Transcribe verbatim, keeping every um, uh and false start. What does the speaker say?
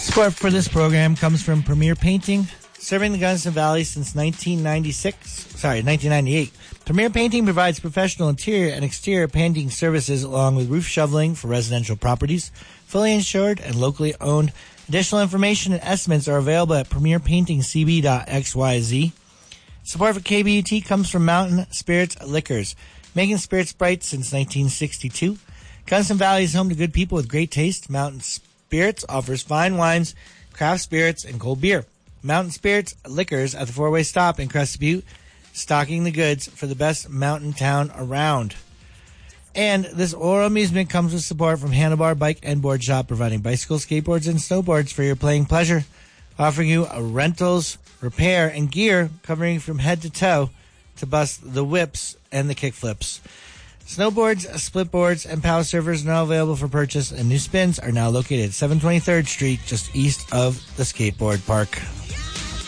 Support for this program comes from Premier Painting, serving the Gunnison Valley since nineteen ninety-six. Sorry, nineteen ninety-eight. Premier Painting provides professional interior and exterior painting services along with roof shoveling for residential properties, fully insured and locally owned. Additional information and estimates are available at premier painting c b dot x y z. Support for K B U T comes from Mountain Spirits Liquors, making spirits bright since nineteen sixty-two. Gunnison Valley is home to good people with great taste. Mountain Spirits offers fine wines, craft spirits, and cold beer. Mountain Spirits Liquors at the four-way stop in Crested Butte, stocking the goods for the best mountain town around. And this oral amusement comes with support from Handlebar Bike and Board Shop, providing bicycles, skateboards, and snowboards for your playing pleasure, offering you a rentals, repair, and gear covering from head to toe to bust the whips and the kick flips. Snowboards, split boards, and power servers are now available for purchase, and new spins are now located at seven twenty-third Street, just east of the skateboard park.